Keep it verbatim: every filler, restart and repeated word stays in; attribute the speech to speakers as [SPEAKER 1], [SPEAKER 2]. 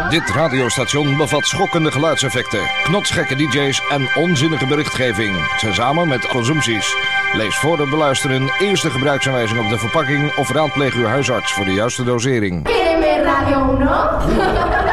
[SPEAKER 1] Dit radiostation bevat schokkende geluidseffecten, knotsgekke D J's en onzinnige berichtgeving. Tezamen met consumpties. Lees voor het beluisteren eerst de gebruiksaanwijzing op de verpakking of raadpleeg uw huisarts voor de juiste dosering.
[SPEAKER 2] Radio uno?